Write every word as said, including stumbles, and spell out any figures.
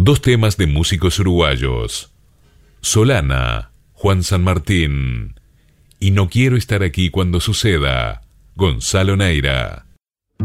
Dos temas de músicos uruguayos. Solana, Juan San Martín. Y No quiero estar aquí cuando suceda, Gonzalo Neira.